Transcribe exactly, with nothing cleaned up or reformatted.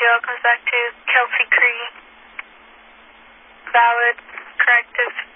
L comes back to Kelsey Cree. Valid, corrective.